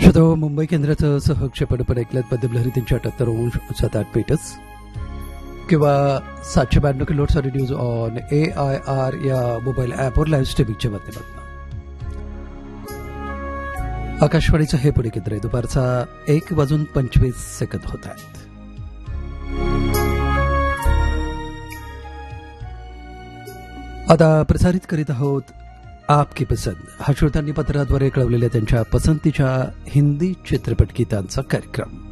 श्रोतो मुंबई केंद्राचं सहक्षेपण ऐकल्यात मध्यमलहरी 378 पेटस किंवा 792 kilohertz news on AIR या मोबाईल ॲपवर लाईव्ह स्ट्रीमिंगच्या माध्यमातून आकाशवाणीचं हे पुणे केंद्र आहे. दुपारचा 1:25 होत आहेत. आता प्रसारित करीत आहोत आपकी पसंद हा श्रोत्यांनी पत्राद्वारे कळवलेल्या त्यांच्या पसंतीच्या हिंदी चित्रपट गीतांचा कार्यक्रम.